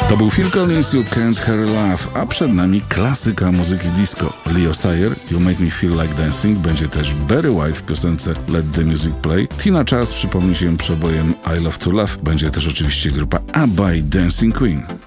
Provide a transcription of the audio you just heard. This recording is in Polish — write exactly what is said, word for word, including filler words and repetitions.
To był Phil Collins, You Can't Hurry Love, a przed nami klasyka muzyki disco. Leo Sayer, You Make Me Feel Like Dancing, będzie też Barry White w piosence Let the Music Play. Tina Charles przypomni się przebojem I Love to Love, będzie też oczywiście grupa ABBA i Dancing Queen.